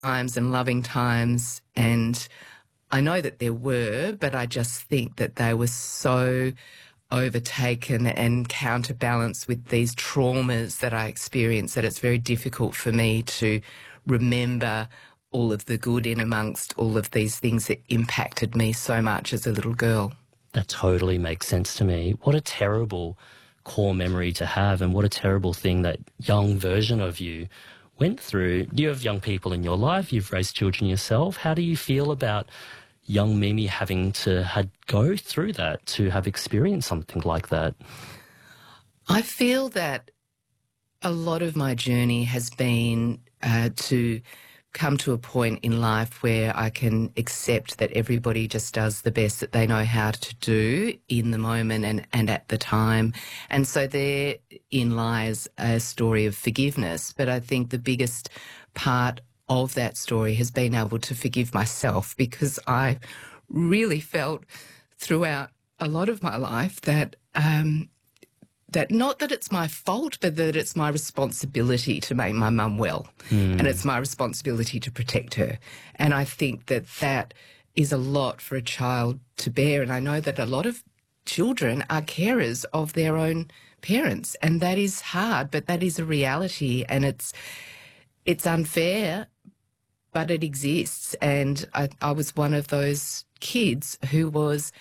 times and loving times, and I know that there were, but I just think that they were so overtaken and counterbalanced with these traumas that I experienced that it's very difficult for me to remember all of the good in amongst all of these things that impacted me so much as a little girl. That totally makes sense to me. What a terrible core memory to have, and what a terrible thing that young version of you went through. You have young people in your life, you've raised children yourself. How do you feel about young Mimi having to go through that, to have experienced something like that? I feel that a lot of my journey has been to come to a point in life where I can accept that everybody just does the best that they know how to do in the moment and at the time. And so therein lies a story of forgiveness. But I think the biggest part of that story has been able to forgive myself, because I really felt throughout a lot of my life that that not that it's my fault, but that it's my responsibility to make my mum well, and it's my responsibility to protect her. And I think that that is a lot for a child to bear. And I know that a lot of children are carers of their own parents, and that is hard, but that is a reality, and it's unfair, but it exists. And I was one of those kids who was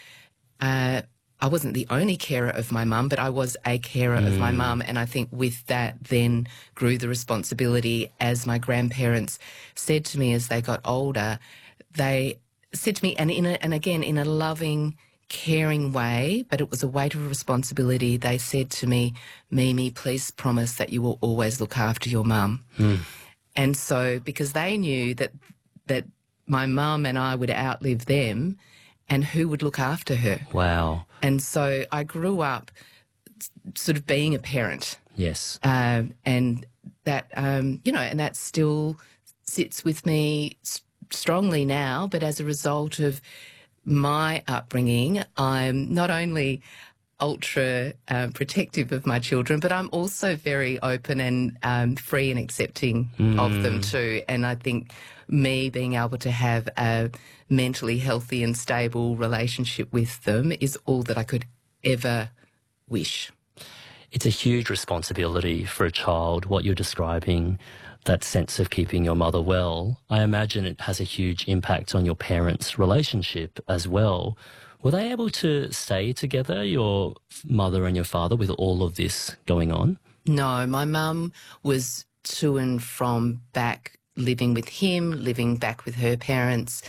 I wasn't the only carer of my mum, but I was a carer of my mum. And I think with that then grew the responsibility, as my grandparents said to me as they got older. They said to me, and again, in a loving, caring way, but it was a weight of responsibility. They said to me, Mimi, please promise that you will always look after your mum. And so, because they knew that my mum and I would outlive them, and who would look after her? Wow. And so I grew up sort of being a parent. Yes. And that, and that still sits with me strongly now. But as a result of my upbringing, I'm not only ultra protective of my children, but I'm also very open and free and accepting of them too. And I think me being able to have a mentally healthy and stable relationship with them is all that I could ever wish. It's a huge responsibility for a child, what you're describing, that sense of keeping your mother well. I imagine it has a huge impact on your parents' relationship as well. Were they able to stay together, your mother and your father, with all of this going on? No, my mum was to and from back living with him, living back with her parents,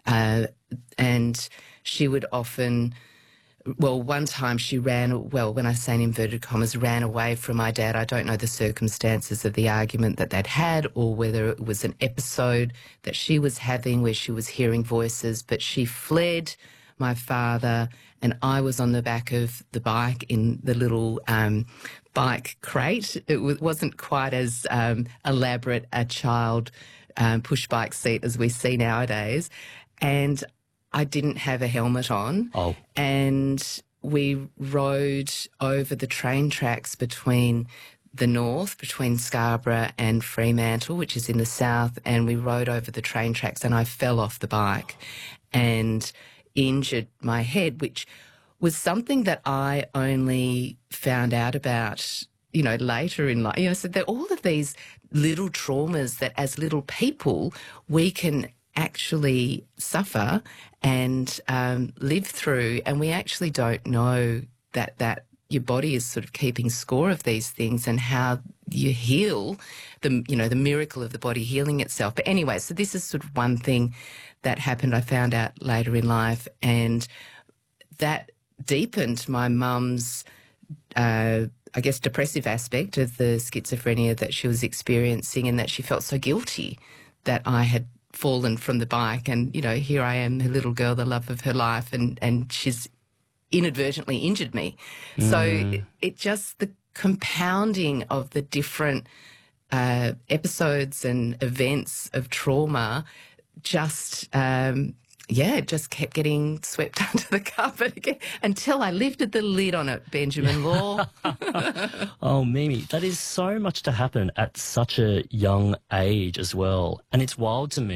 and she would often, well, one time she ran, well, when I say in inverted commas, ran away from my dad. I don't know the circumstances of the argument that they'd had, or whether it was an episode that she was having where she was hearing voices, but she fled my father, and I was on the back of the bike in the little bike crate. It wasn't quite as elaborate a child push bike seat as we see nowadays, and I didn't have a helmet on. Oh. And we rode over the train tracks between the north, between Scarborough and Fremantle, which is in the south, and we rode over the train tracks, and I fell off the bike and injured my head, which was something that I only found out about, later in life. So there are all of these little traumas that as little people we can actually suffer and live through, and we actually don't know that your body is sort of keeping score of these things and how you heal, the miracle of the body healing itself. But anyway, so this is sort of one thing that happened I found out later in life, and that deepened my mum's, depressive aspect of the schizophrenia that she was experiencing, and that she felt so guilty that I had fallen from the bike, and, here I am, her little girl, the love of her life, and she's inadvertently injured me. So it just, the compounding of the different episodes and events of trauma just yeah, it just kept getting swept under the carpet again until I lifted the lid on it, Benjamin Law. Oh, Mimi, that is so much to happen at such a young age as well. And it's wild to me